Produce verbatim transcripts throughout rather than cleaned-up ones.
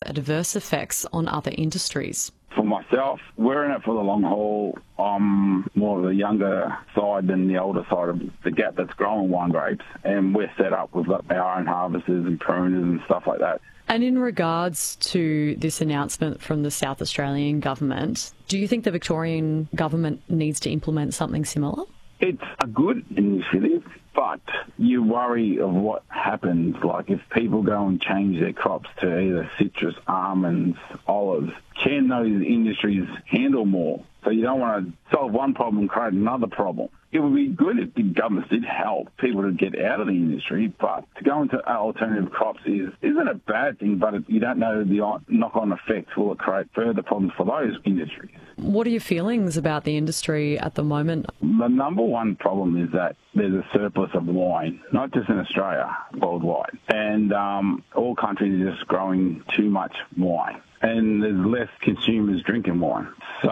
adverse effects on other industries. For myself, we're in it for the long haul. I'm more of the younger side than the older side of the gap that's growing wine grapes, and we're set up with our own harvesters and pruners and stuff like that. And in regards to this announcement from the South Australian government, do you think the Victorian government needs to implement something similar? It's a good initiative, but you worry of what happens. Like if people go and change their crops to either citrus, almonds, olives, can those industries handle more? So you don't want to solve one problem and create another problem. It would be good if the governments did help people to get out of the industry, but to go into alternative crops is, isn't a bad thing, but you don't know the knock-on effects. Will it create further problems for those industries? What are your feelings about the industry at the moment? The number one problem is that there's a surplus of wine, not just in Australia, worldwide. And um, all countries are just growing too much wine. And there's less consumers drinking wine.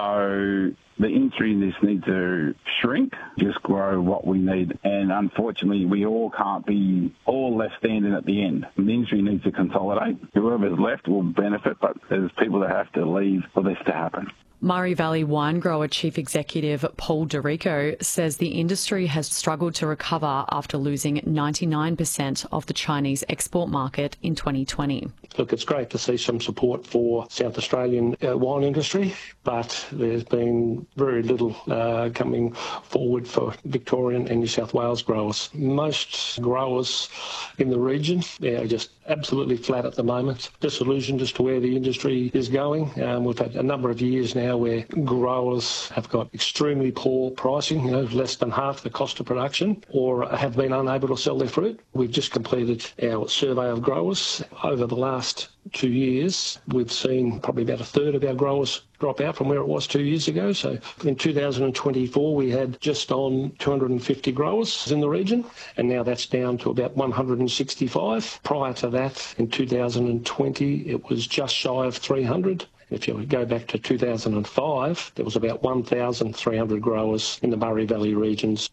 So the industry just needs to shrink, just grow what we need. And unfortunately, we all can't be all left standing at the end. The industry needs to consolidate. Whoever's left will benefit, but there's people that have to leave for this to happen. Murray Valley wine grower Chief Executive Paul D'Errico says the industry has struggled to recover after losing ninety-nine percent of the Chinese export market in twenty twenty. Look, it's great to see some support for South Australian uh, wine industry, but there's been very little uh, coming forward for Victorian and New South Wales growers. Most growers in the region are just absolutely flat at the moment, disillusioned as to where the industry is going. Um, we've had a number of years now where growers have got extremely poor pricing, you know, less than half the cost of production, or have been unable to sell their fruit. We've just completed our survey of growers. Over the last two years, we've seen probably about a third of our growers drop out from where it was two years ago. So in two thousand twenty-four, we had just on two hundred fifty growers in the region, and now that's down to about one hundred sixty-five. Prior to that, in two thousand twenty, it was just shy of three hundred. If you go back to two thousand five, there was about one thousand three hundred growers in the Murray Valley regions.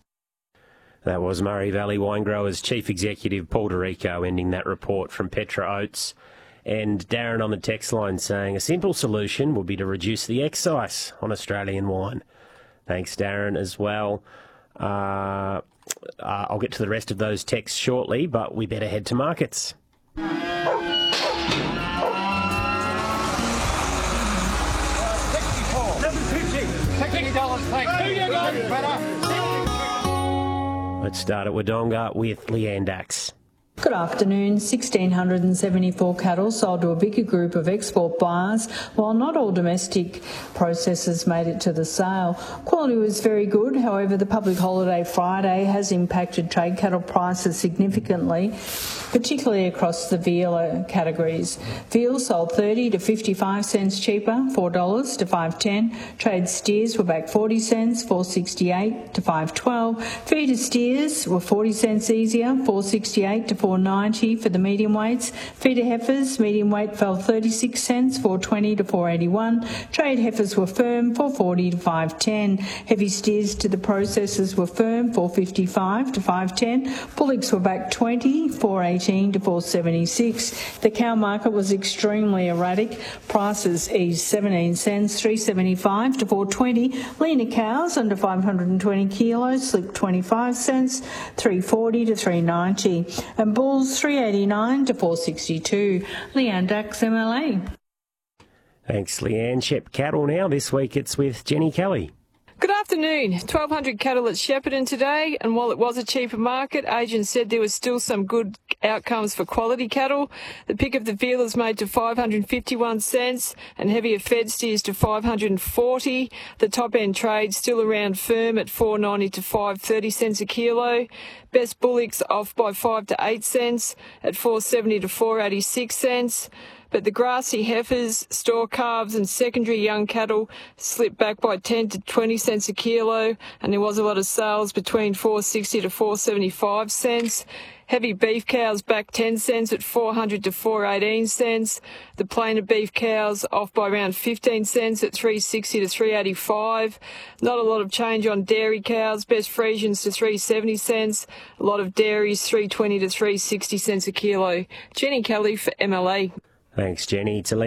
That was Murray Valley Wine Growers Chief Executive Paul D'Errico ending that report from Petra Oates. And Darren on the text line saying a simple solution would be to reduce the excise on Australian wine. Thanks, Darren, as well. Uh, uh, I'll get to the rest of those texts shortly, but we better head to markets. Let's start at Wodonga with Leanne Dax. Good afternoon. one thousand six hundred seventy-four cattle sold to a bigger group of export buyers, while not all domestic processors made it to the sale. Quality was very good. However, the public holiday Friday has impacted trade cattle prices significantly, particularly across the veal categories. Veal sold thirty to fifty-five cents cheaper, four dollars to five dollars ten. Trade steers were back forty cents, four dollars sixty-eight to five dollars twelve. Feeder steers were forty cents easier, four dollars sixty-eight to four dollars ninety for the medium weights. Feeder heifers, medium weight fell thirty-six cents, four dollars twenty to four dollars eighty-one. Trade heifers were firm, four dollars forty to five dollars ten. Heavy steers to the processors were firm, four dollars fifty-five to five dollars ten. Bullocks were back twenty, four dollars eighteen to four dollars seventy-six. The cow market was extremely erratic. Prices eased seventeen cents, three dollars seventy-five to four dollars twenty. Leaner cows under five hundred twenty kilos slipped twenty-five cents, three dollars forty to three dollars ninety. And bulls three dollars eighty-nine to four dollars sixty-two. Leanne Dax, M L A. Thanks, Leanne. Shep Cattle now. This week it's with Jenny Kelly. Good afternoon. twelve hundred cattle at Shepparton today, and while it was a cheaper market, agents said there was still some good outcomes for quality cattle. The pick of the veal is made to five hundred fifty-one cents and heavier fed steers to five hundred forty. The top end trade still around firm at four dollars ninety to five dollars thirty cents a kilo. Best bullocks off by five to eight cents at four dollars seventy to four dollars eighty-six cents. But the grassy heifers, store calves and secondary young cattle slipped back by ten to twenty cents a kilo, and there was a lot of sales between four dollars sixty to four dollars seventy-five cents. Heavy beef cows back ten cents at four hundred to four dollars eighteen cents. The plainer beef cows off by around fifteen cents at three dollars sixty to three dollars eighty-five. Not a lot of change on dairy cows. Best Friesians to three dollars seventy cents. A lot of dairies three dollars twenty to three dollars sixty cents a kilo. Jenny Kelly for M L A. Thanks, Jenny. To